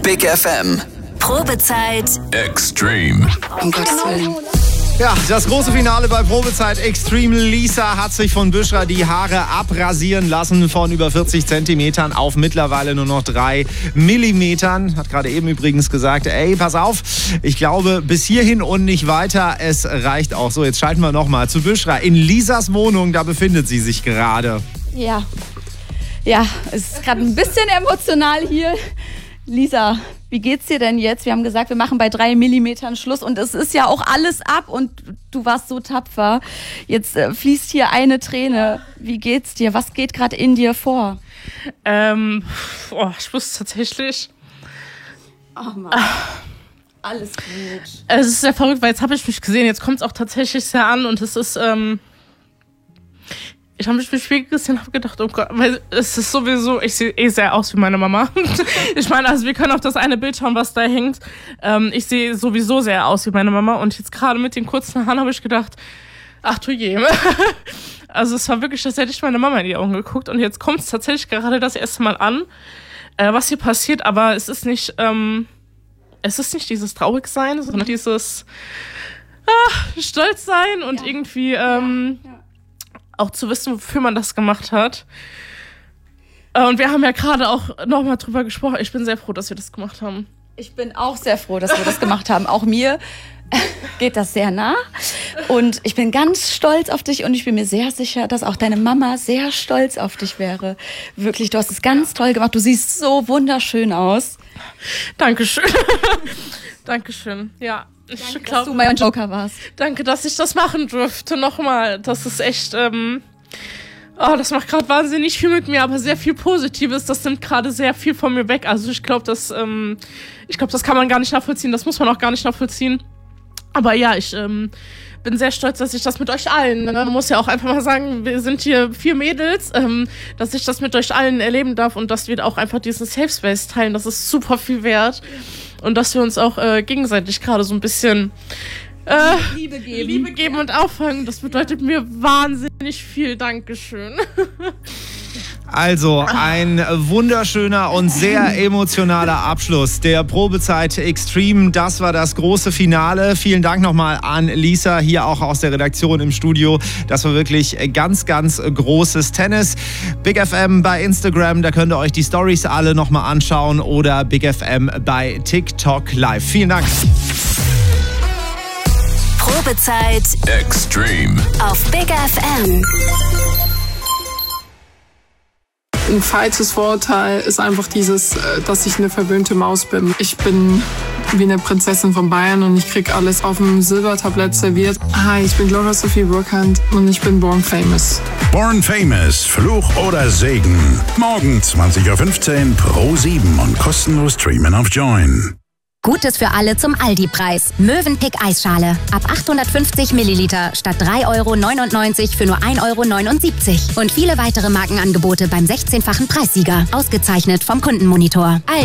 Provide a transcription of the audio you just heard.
Big FM. Probezeit Extreme. Um Gottes Willen. Ja, das große Finale bei Probezeit Extreme. Lisa hat sich von Büschra die Haare abrasieren lassen von über 40 Zentimetern auf mittlerweile nur noch 3 Millimetern. Hat gerade eben übrigens gesagt, ey, pass auf, ich glaube bis hierhin und nicht weiter. Es reicht auch. So, jetzt schalten wir nochmal zu Büschra. In Lisas Wohnung, da befindet sie sich gerade. Ja, es ist gerade ein bisschen emotional hier. Lisa, wie geht's dir denn jetzt? Wir haben gesagt, wir machen bei 3 Millimetern Schluss und es ist ja auch alles ab und du warst so tapfer. Jetzt fließt hier eine Träne. Wie geht's dir? Was geht gerade in dir vor? Ich wusste tatsächlich. Ach Mann. Alles gut. Es ist sehr verrückt, weil jetzt habe ich mich gesehen. Jetzt kommt es auch tatsächlich sehr an und es ist, ich habe mich im Spiegel gesehen und habe gedacht, oh Gott, weil es ist sowieso, ich sehe sehr aus wie meine Mama. Ich meine, also wir können auf das eine Bild schauen, was da hängt. Ich sehe sowieso sehr aus wie meine Mama und jetzt gerade mit den kurzen Haaren habe ich gedacht, ach du je. Also es war wirklich, als hätte ich meine Mama in die Augen geguckt und jetzt kommt es tatsächlich gerade das erste Mal an, was hier passiert, aber es ist nicht dieses Traurigsein, sondern dieses Stolzsein und irgendwie auch zu wissen, wofür man das gemacht hat. Und wir haben ja gerade auch nochmal drüber gesprochen. Ich bin sehr froh, dass wir das gemacht haben. Ich bin auch sehr froh, dass wir das gemacht haben. Auch mir geht das sehr nah. Und ich bin ganz stolz auf dich und ich bin mir sehr sicher, dass auch deine Mama sehr stolz auf dich wäre. Wirklich, du hast es ganz toll gemacht. Du siehst so wunderschön aus. Dankeschön. Dankeschön, ja. Danke, dass du mein Joker warst. Danke, dass ich das machen durfte. Nochmal, das ist echt, das macht gerade wahnsinnig viel mit mir, aber sehr viel Positives. Das nimmt gerade sehr viel von mir weg. Also ich glaube, das kann man gar nicht nachvollziehen. Das muss man auch gar nicht nachvollziehen. Aber ja, ich bin sehr stolz, dass ich das mit euch allen, man muss ja auch einfach mal sagen, wir sind hier 4 Mädels, dass ich das mit euch allen erleben darf und dass wir auch einfach diesen Safe Space teilen. Das ist super viel wert. Und dass wir uns auch gegenseitig gerade so ein bisschen Liebe geben und auffangen, das bedeutet mir wahnsinnig viel. Dankeschön. Also ein wunderschöner und sehr emotionaler Abschluss der Probezeit Extreme. Das war das große Finale. Vielen Dank nochmal an Lisa, hier auch aus der Redaktion im Studio. Das war wirklich ganz, ganz großes Tennis. Big FM bei Instagram, da könnt ihr euch die Stories alle nochmal anschauen oder Big FM bei TikTok Live. Vielen Dank. Probezeit Extreme. auf Big FM. Ein falsches Vorurteil ist einfach dieses, dass ich eine verwöhnte Maus bin. Ich bin wie eine Prinzessin von Bayern und ich krieg alles auf dem Silbertablett serviert. Hi, ich bin Gloria Sophie Burkhardt und ich bin Born Famous. Born Famous, Fluch oder Segen. Morgen 20.15 Uhr Pro7 und kostenlos streamen auf Join. Gutes für alle zum Aldi-Preis. Mövenpick Eisschale. Ab 850 Milliliter statt 3,99 € für nur 1,79 €. Und viele weitere Markenangebote beim 16-fachen Preissieger. Ausgezeichnet vom Kundenmonitor.